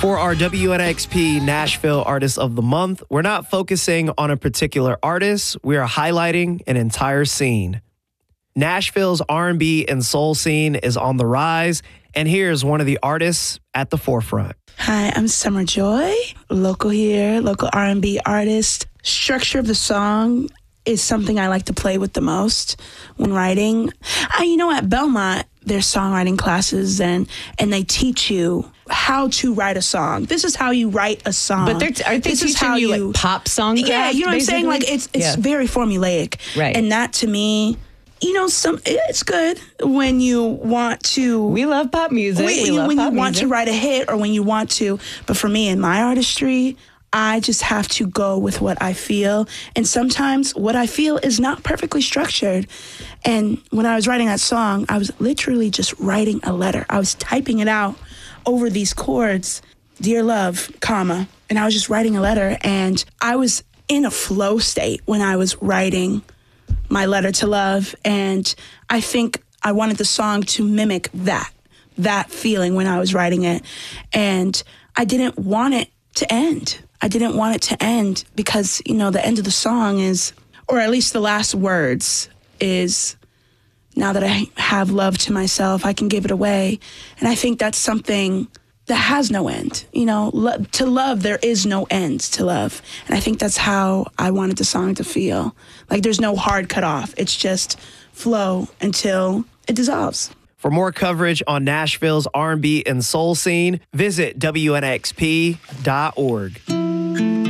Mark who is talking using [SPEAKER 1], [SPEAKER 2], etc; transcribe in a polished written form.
[SPEAKER 1] For our WNXP Nashville Artist of the Month, we're not focusing on a particular artist. We are highlighting an entire scene. Nashville's R&B and soul scene is on the rise, and here's one of the artists at the forefront.
[SPEAKER 2] Hi, I'm Summer Joy, local here, local R&B artist. Structure of the song is something I like to play with the most when writing. At Belmont, there's songwriting classes, and they teach you how to write a song. This is how you write a song.
[SPEAKER 3] But aren't they teaching you like pop songcraft?
[SPEAKER 2] Yeah, you know what I'm saying? Like it's very formulaic.
[SPEAKER 3] Right.
[SPEAKER 2] And that to me, it's good when you want to.
[SPEAKER 3] We love pop music.
[SPEAKER 2] When you want to write a hit or when you want to. But for me in my artistry, I just have to go with what I feel. And sometimes what I feel is not perfectly structured. And when I was writing that song, I was literally just writing a letter. I was typing it out over these chords, dear love, comma. And I was just writing a letter. And I was in a flow state when I was writing my letter to love. And I think I wanted the song to mimic that feeling when I was writing it. And I didn't want it to end. I didn't want it to end because, the end of the song is, or at least the last words is, now that I have love to myself, I can give it away. And I think that's something that has no end. To love, there is no end to love. And I think that's how I wanted the song to feel. Like there's no hard cutoff. It's just flow until it dissolves.
[SPEAKER 1] For more coverage on Nashville's R&B and soul scene, visit WNXP.org.